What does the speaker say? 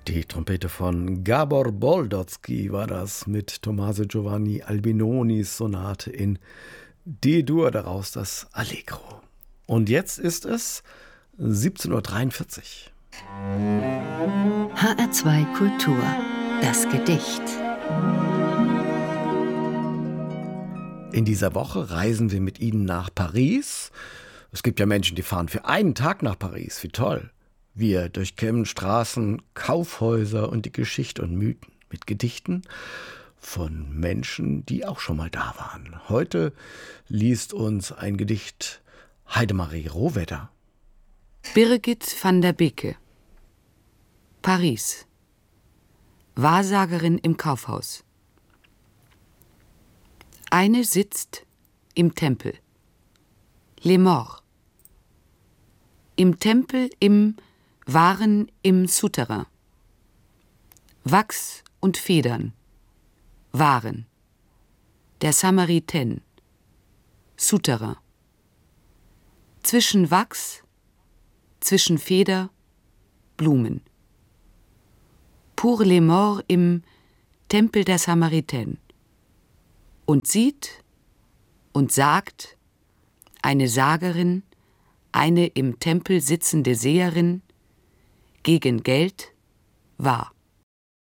Die Trompete von Gabor Boldotsky war das mit Tommaso Giovanni Albinonis Sonate in D-Dur, daraus das Allegro. Und jetzt ist es 17:43 Uhr. HR2 Kultur, das Gedicht. In dieser Woche reisen wir mit Ihnen nach Paris. Es gibt ja Menschen, die fahren für einen Tag nach Paris. Wie toll. Wir durchkämmen Straßen, Kaufhäuser und die Geschichte und Mythen mit Gedichten von Menschen, die auch schon mal da waren. Heute liest uns ein Gedicht Heidemarie Rohwedder. Birgit van der Beke. Paris. Wahrsagerin im Kaufhaus. Eine sitzt im Tempel. Les Morts. Im Tempel waren im Souterrain. Wachs und Federn. Waren. Der Samaritaine. Souterrain. Zwischen Wachs, zwischen Feder, Blumen. Pour les Morts im Tempel der Samaritaine. Und sieht und sagt eine Sagerin, eine im Tempel sitzende Seherin, gegen Geld wahr.